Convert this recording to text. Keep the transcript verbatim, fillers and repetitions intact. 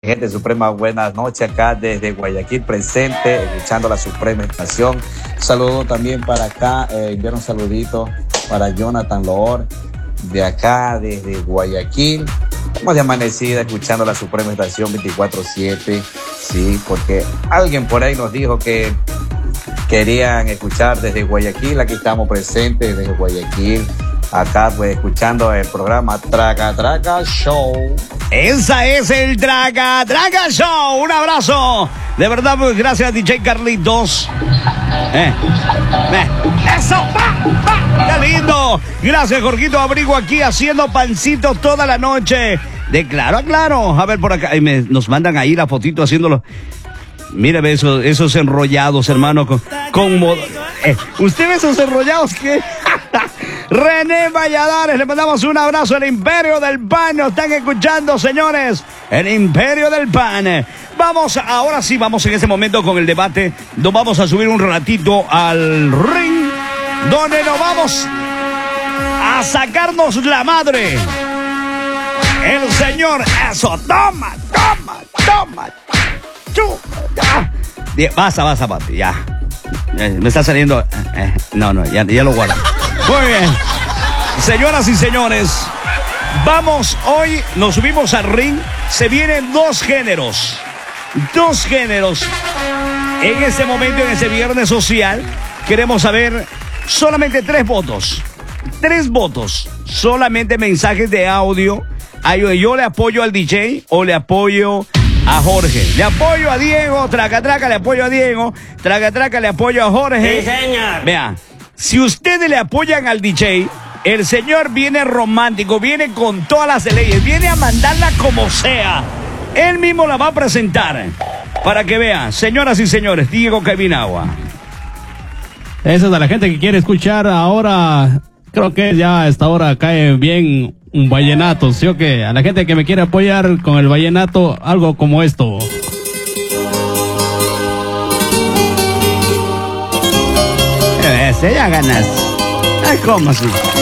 Gente Suprema, buenas noches acá desde Guayaquil presente, escuchando la Suprema Estación. Un saludo también para acá, eh, enviar un saludito para Jonathan Loor, de acá desde Guayaquil. Estamos de amanecida escuchando la Suprema Estación veinticuatro siete, sí, porque alguien por ahí nos dijo que querían escuchar desde Guayaquil. Aquí estamos presentes desde Guayaquil. Acá pues escuchando el programa Traga Traga Show. Esa es el Traga Traga Show. Un abrazo. De verdad, pues, gracias D J Carlitos. Eh. Eh. Eso, va, va. Qué lindo. Gracias, Jorgito Abrigo, aquí haciendo pancito toda la noche. De claro a claro. A ver por acá. Y me, nos mandan ahí la fotito haciéndolo. Mire, esos, esos enrollados, hermano, con, con mod... eh, ¿usted ve esos enrollados que? René Valladares, le mandamos un abrazo al Imperio del Pan. Nos están escuchando, señores. El Imperio del Pan. Vamos, ahora sí, vamos en ese momento con el debate. Nos vamos a subir un ratito al ring, donde nos vamos a sacarnos la madre. El señor, eso, toma, toma, toma. Basta, basta, papi, ya. Me está saliendo. Eh, no, no, ya, ya lo guardo. Muy bien. Señoras y señores, vamos hoy, nos subimos al ring. Se vienen dos géneros. Dos géneros. En ese momento, en ese viernes social, queremos saber solamente tres votos. Tres votos. Solamente mensajes de audio. Yo le apoyo al D J o le apoyo a Jorge. Le apoyo a Diego, traca traca, le apoyo a Diego, traca traca, le apoyo a Jorge. Sí, señor. Vea, si ustedes le apoyan al D J, el señor viene romántico, viene con todas las leyes, viene a mandarla como sea. Él mismo la va a presentar. Para que vean, señoras y señores, Diego Cabinagua. Esa es de la gente que quiere escuchar ahora. Creo que ya a esta hora cae bien un vallenato, ¿sí o qué? A la gente que me quiere apoyar con el vallenato, algo como esto. Ese ya ganas. Ay, ¿cómo así?